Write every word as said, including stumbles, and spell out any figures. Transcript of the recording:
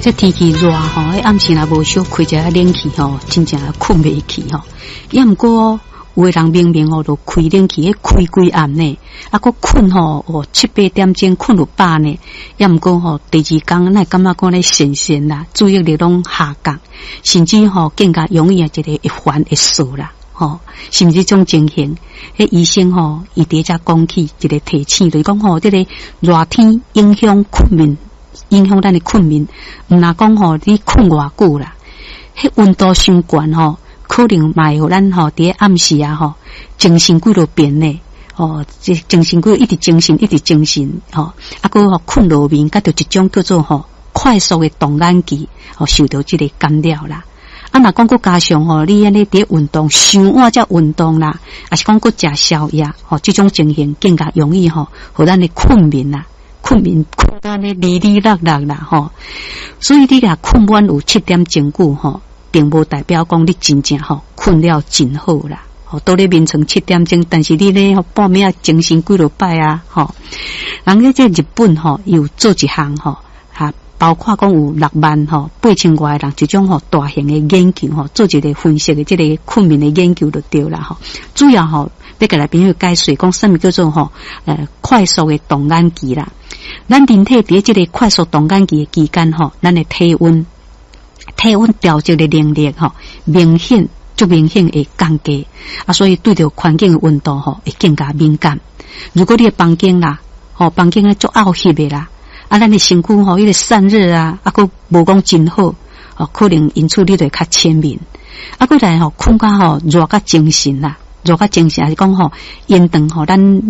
这天气热吼，迄暗时若无小开一下冷气吼，真正困袂去吼。也毋过有诶人明明哦，就开冷气，开规暗呢，啊，佫困吼，哦七八点钟困到饱呢。也毋过吼，第二工咱感觉讲咧神神啦，注意力拢下降，甚至吼更加容易啊一个一烦一数啦。吼，甚至种情形，迄医生吼，伊伫遮讲起一个提醒，就是讲吼，这个热天影响困眠，影响咱的困眠。毋若讲吼，你困偌久啦，迄温度伤悬吼，可能嘛会互咱吼伫暗时啊吼，精神几落变呢。哦，这精神几一直精神，一直精神吼，啊个吼困落眠，甲着一种叫做吼快速的动眼期，吼受到即个干扰啦。啊，若讲佫加上吼，你安尼伫运动，伤晚才运动啦，还是讲佫食宵夜，吼，这种情形更加容易吼，互咱的困眠啦，困眠困到咧哩哩落落啦，吼。所以你若困晚有七点钟久吼，并无代表讲你真正吼困了真好啦。吼，倒咧眠床七点钟，但是你咧吼半暝啊精神几落摆啊，吼。人咧这日本吼有做一项吼，哈。包括讲有六万吼八千外人一种吼大型的研究吼，做一个分析的这个困眠的研究就对啦吼。主要吼要甲来朋友解释讲什么叫做吼呃快速的动眼期啦。咱人体伫这个快速动眼期的期间吼，咱的体温体温调节的能力吼明显就明显会降低啊，所以对着环境的温度吼会更加敏感。如果你的房间啦，吼房间咧足凹翕的啦。啊，咱的身躯吼，伊个散热啊，啊，佫无讲真好，哦，可能因此你就会较浅眠。啊，佫来吼，困觉吼，热较精神啦，热较精神，还是讲吼，延长吼，咱